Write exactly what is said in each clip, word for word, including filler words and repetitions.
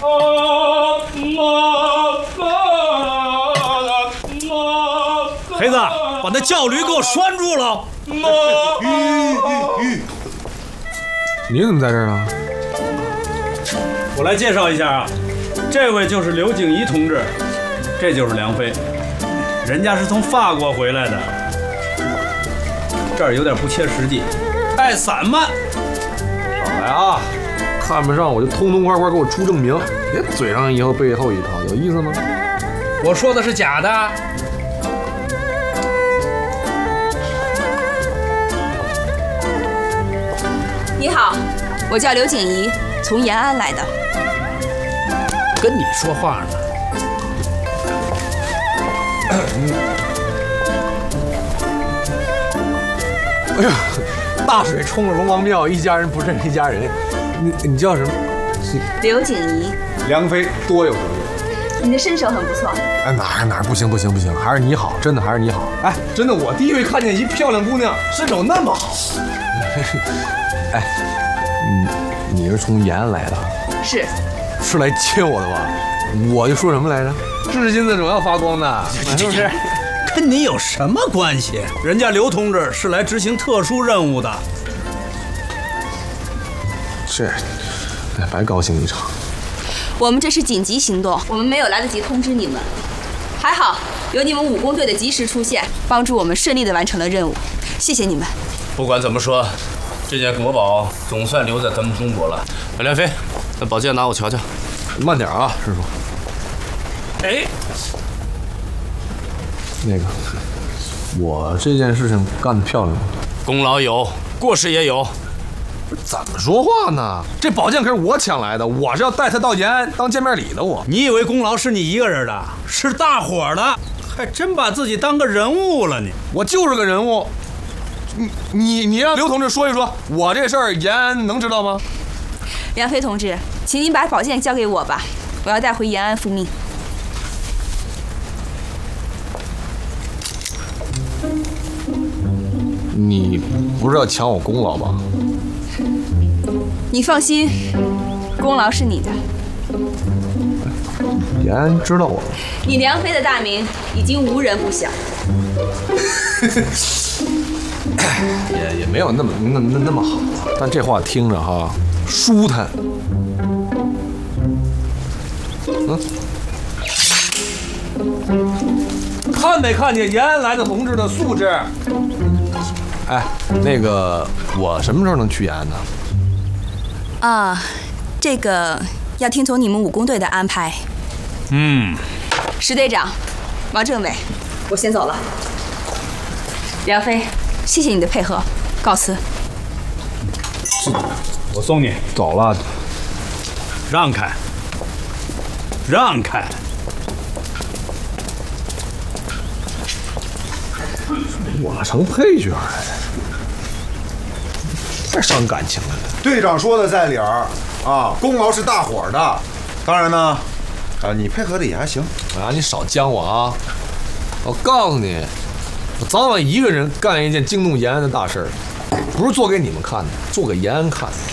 黑子，把那轿驴给我拴住了！ 你怎么在这儿呢？ 我来介绍一下啊，这位就是刘景怡同志，这就是梁飞，人家是从法国回来的。这儿有点不切实际，太散漫。 少来啊！看不上我就痛痛快快给我出证明，别嘴上一套背后一套，有意思吗？ 我说的是假的。 你好，我叫刘景怡，从延安来的。 跟你说话呢。 哎呀，大水冲了龙王庙，一家人不认识一家人。你你叫什么？ 刘景怡。 梁飞多有得你的身手很不错。 哎，哪儿哪儿不行不行不行，还是你好，真的还是你好。哎，真的，我第一回看见一漂亮姑娘身手那么好。哎，你你是从延安来的？ 是。 是来接我的吧？我就说什么来着？至金子总要发光的，是不是？ 跟你有什么关系？人家刘同志是来执行特殊任务的。 是，哎，白高兴一场。 我们这是紧急行动，我们没有来得及通知你们。还好有你们武工队的及时出现，帮助我们顺利地完成了任务，谢谢你们。 不管怎么说，这件国宝总算留在咱们中国了。梁飞，那宝剑拿我瞧瞧。 慢点啊，师傅。 哎， 那个，我这件事情干得漂亮吗？ 功劳有，过失也有。 怎么说话呢？这宝剑可是我抢来的，我是要带他到延安当见面礼的。我， 你以为功劳是你一个人的？是大伙儿的，还真把自己当个人物了你。 我就是个人物。你你你让刘同志说一说，我这事儿延安能知道吗？ 梁飞同志，请您把宝剑交给我吧，我要带回延安复命。 你不是要抢我功劳吧？ 你放心，功劳是你的。 延安知道我了。 你梁飞的大名已经无人不晓。 也也没有那么那那那么好，但这话听着哈舒坦。嗯，看没看见延安来的同志的素质？哎，那个我什么时候能去延安呢？ 啊，这个要听从你们武工队的安排。 嗯， 石队长，王政委，我先走了。梁飞，谢谢你的配合，告辞。 我送你走了， 让开，让开。 我成配角了，太伤感情了。 队长说的在理儿啊，功劳是大伙儿的。当然呢，啊，你配合的也还行。 啊，你少将我啊！我告诉你，我早晚一个人干一件惊动延安的大事儿，不是做给你们看的，做给延安看的。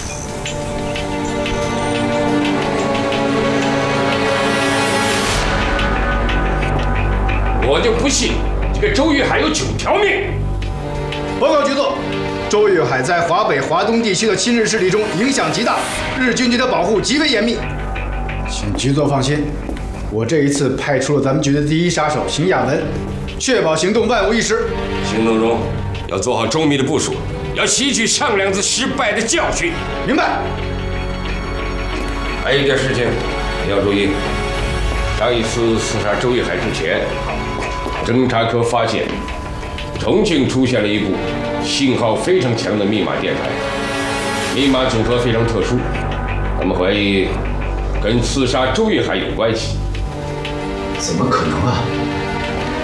我就不信这个周玉海有九条命。 报告局座，周玉海在华北、华东地区的亲日势力中影响极大，日军对他保护极为严密。请局座放心，我这一次派出了咱们局的第一杀手邢亚文，确保行动万无一失。 行动中要做好周密的部署，要吸取上两次失败的教训。 明白。 还有一件事情你要注意，上一次刺杀周玉海之前，侦查科发现重庆出现了一部信号非常强的密码电台，密码组合非常特殊，他们怀疑跟刺杀周玉海有关系。 怎么可能啊？